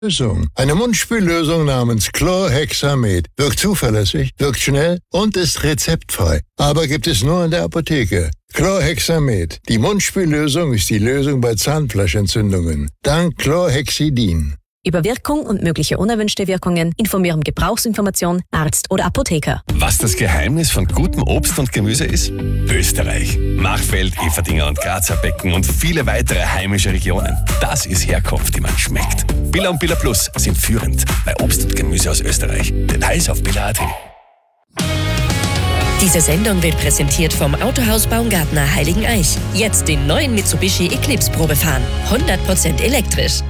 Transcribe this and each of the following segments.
Lösung. Eine Mundspüllösung namens Chlorhexamid. Wirkt zuverlässig, wirkt schnell und ist rezeptfrei. Aber gibt es nur in der Apotheke. Chlorhexamid. Die Mundspüllösung ist die Lösung bei Zahnfleischentzündungen. Dank Chlorhexidin. Über Wirkung und mögliche unerwünschte Wirkungen informieren Gebrauchsinformation, Arzt oder Apotheker. Was das Geheimnis von gutem Obst und Gemüse ist? Österreich. Machfeld, Eferdingen und Grazer Becken und viele weitere heimische Regionen. Das ist Herkunft, die man schmeckt. Billa und Billa Plus sind führend bei Obst und Gemüse aus Österreich. Details auf billa.at. Diese Sendung wird präsentiert vom Autohaus Baumgartner Heiligeneich. Jetzt den neuen Mitsubishi Eclipse Probe fahren. 100% elektrisch.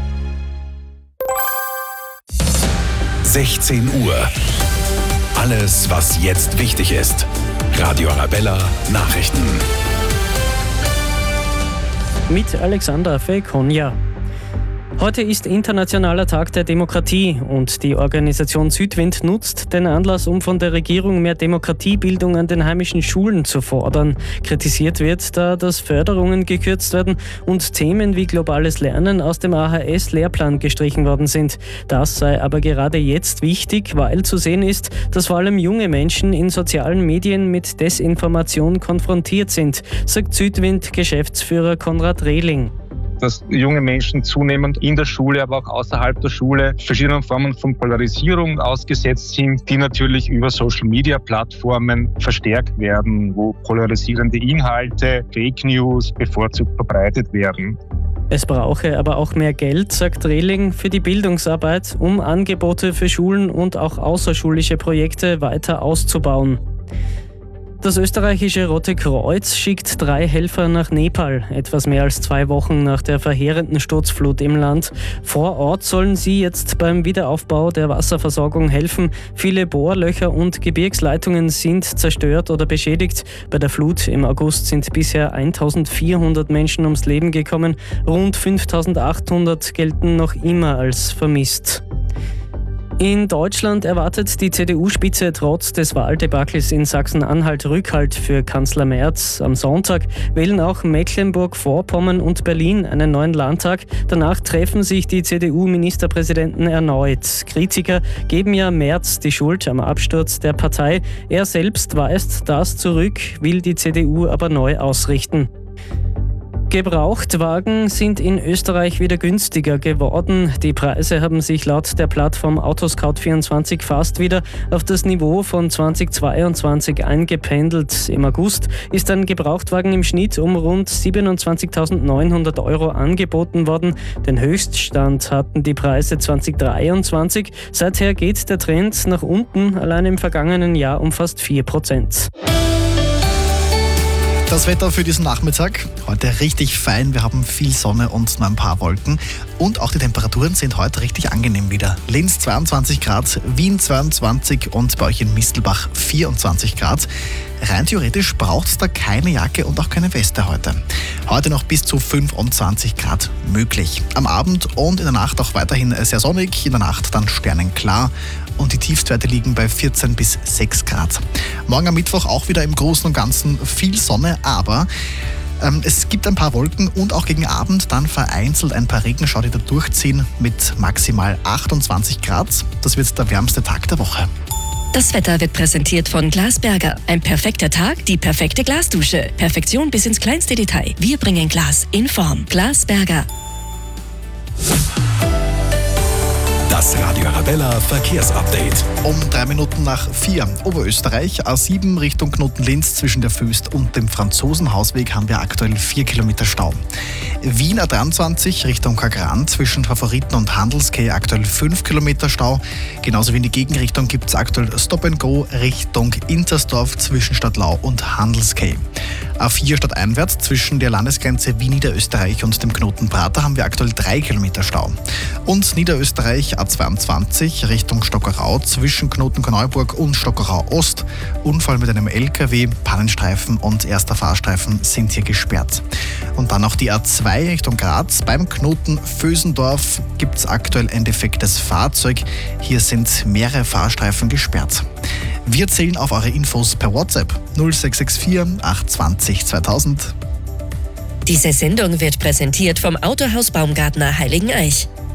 16 Uhr. Alles, was jetzt wichtig ist. Radio Arabella Nachrichten. Mit Alexander Fekonja. Heute ist Internationaler Tag der Demokratie und die Organisation Südwind nutzt den Anlass, um von der Regierung mehr Demokratiebildung an den heimischen Schulen zu fordern. Kritisiert wird da, dass Förderungen gekürzt werden und Themen wie globales Lernen aus dem AHS-Lehrplan gestrichen worden sind. Das sei aber gerade jetzt wichtig, weil zu sehen ist, dass vor allem junge Menschen in sozialen Medien mit Desinformation konfrontiert sind, sagt Südwind-Geschäftsführer Konrad Rehling. Dass junge Menschen zunehmend in der Schule, aber auch außerhalb der Schule verschiedenen Formen von Polarisierung ausgesetzt sind, die natürlich über Social-Media-Plattformen verstärkt werden, wo polarisierende Inhalte, Fake News bevorzugt verbreitet werden. Es brauche aber auch mehr Geld, sagt Rehling, für die Bildungsarbeit, um Angebote für Schulen und auch außerschulische Projekte weiter auszubauen. Das österreichische Rote Kreuz schickt 3 Helfer nach Nepal, etwas mehr als 2 Wochen nach der verheerenden Sturzflut im Land. Vor Ort sollen sie jetzt beim Wiederaufbau der Wasserversorgung helfen. Viele Bohrlöcher und Gebirgsleitungen sind zerstört oder beschädigt. Bei der Flut im August sind bisher 1400 Menschen ums Leben gekommen. Rund 5800 gelten noch immer als vermisst. In Deutschland erwartet die CDU-Spitze trotz des Wahldebakels in Sachsen-Anhalt Rückhalt für Kanzler Merz. Am Sonntag wählen auch Mecklenburg-Vorpommern und Berlin einen neuen Landtag. Danach treffen sich die CDU-Ministerpräsidenten erneut. Kritiker geben ja Merz die Schuld am Absturz der Partei. Er selbst weist das zurück, will die CDU aber neu ausrichten. Gebrauchtwagen sind in Österreich wieder günstiger geworden. Die Preise haben sich laut der Plattform Autoscout24 fast wieder auf das Niveau von 2022 eingependelt. Im August ist ein Gebrauchtwagen im Schnitt um rund 27.900 € angeboten worden. Den Höchststand hatten die Preise 2023. Seither geht der Trend nach unten, allein im vergangenen Jahr um fast 4%. Das Wetter für diesen Nachmittag, heute richtig fein, wir haben viel Sonne und nur ein paar Wolken und auch die Temperaturen sind heute richtig angenehm wieder. Linz 22 Grad, Wien 22 und bei euch in Mistelbach 24 Grad. Rein theoretisch braucht es da keine Jacke und auch keine Weste heute. Heute noch bis zu 25 Grad möglich. Am Abend und in der Nacht auch weiterhin sehr sonnig, in der Nacht dann sternenklar und die Tiefstwerte liegen bei 14 bis 6 Grad. Morgen am Mittwoch auch wieder im Großen und Ganzen viel Sonne, aber es gibt ein paar Wolken und auch gegen Abend dann vereinzelt ein paar Regenschauer, die da durchziehen mit maximal 28 Grad. Das wird der wärmste Tag der Woche. Das Wetter wird präsentiert von Glasberger. Ein perfekter Tag, die perfekte Glasdusche. Perfektion bis ins kleinste Detail. Wir bringen Glas in Form. Glasberger. Das Radio Arabella Verkehrsupdate. Um 3 Minuten nach 4 Oberösterreich, A7 Richtung Knoten-Linz zwischen der Föst und dem Franzosenhausweg haben wir aktuell 4 Kilometer Stau. Wien A23 Richtung Kagran zwischen Favoriten und Handelskay aktuell 5 Kilometer Stau. Genauso wie in die Gegenrichtung gibt es aktuell Stop and Go Richtung Intersdorf zwischen Stadtlau und Handelskay. A4 stadteinwärts zwischen der Landesgrenze Wien-Niederösterreich und dem Knoten Prater haben wir aktuell 3 Kilometer Stau. Und Niederösterreich A22 Richtung Stockerau zwischen Knoten Korneuburg und Stockerau Ost. Unfall mit einem LKW, Pannenstreifen und erster Fahrstreifen sind hier gesperrt. Und dann noch die A2 Richtung Graz. Beim Knoten Vösendorf gibt es aktuell ein defektes Fahrzeug. Hier sind mehrere Fahrstreifen gesperrt. Wir zählen auf eure Infos per WhatsApp 0664 820 2000. Diese Sendung wird präsentiert vom Autohaus Baumgartner Heiligeneich.